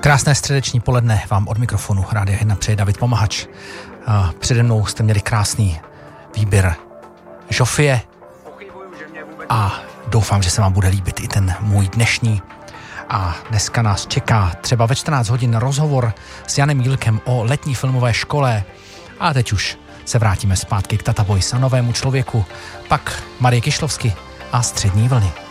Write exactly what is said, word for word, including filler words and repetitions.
Krásné středeční poledne vám od mikrofonu Rádia jedna přeje David Pomahač. Přede mnou jste měli krásný výběr Žofie a doufám, že se vám bude líbit i ten můj dnešní. A dneska nás čeká třeba ve čtrnáct hodin rozhovor s Janem Jílkem o letní filmové škole. A teď už se vrátíme zpátky k Tata Boys a Novému člověku, pak Marie Kišlovsky a Střední vlny.